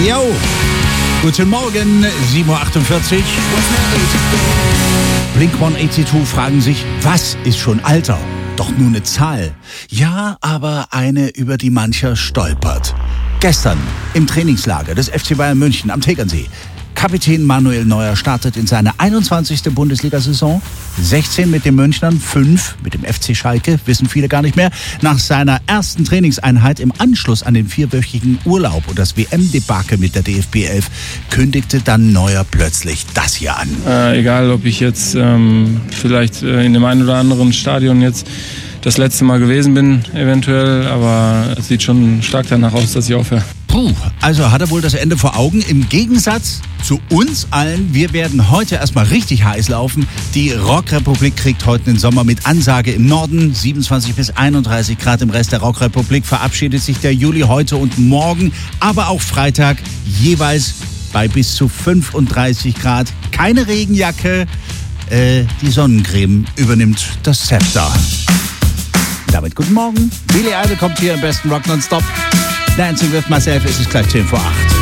Jo, guten Morgen, 7.48 Uhr. Blink-182 fragen sich, was ist schon Alter? Doch nur eine Zahl. Ja, aber eine, über die mancher stolpert. Gestern im Trainingslager des FC Bayern München am Tegernsee. Kapitän Manuel Neuer startet in seiner 21. Bundesliga-Saison. 16 mit den Münchnern, 5 mit dem FC Schalke, wissen viele gar nicht mehr. Nach seiner ersten Trainingseinheit im Anschluss an den 4-wöchigen Urlaub und das WM-Debakel mit der DFB 11 kündigte dann Neuer plötzlich das hier an. Egal, ob ich jetzt vielleicht in dem einen oder anderen Stadion jetzt das letzte Mal gewesen bin, eventuell, aber es sieht schon stark danach aus, dass ich aufhöre. Puh, also hat er wohl das Ende vor Augen. Im Gegensatz zu uns allen, wir werden heute erstmal richtig heiß laufen. Die Rockrepublik kriegt heute einen Sommer mit Ansage im Norden. 27 bis 31 Grad im Rest der Rockrepublik. Verabschiedet sich der Juli heute und morgen, aber auch Freitag jeweils bei bis zu 35 Grad. Keine Regenjacke, die Sonnencreme übernimmt das Zepter. Damit guten Morgen. Billy Idol kommt hier im besten Rock nonstop. Dancing with Myself, ist es gleich 10 vor 8.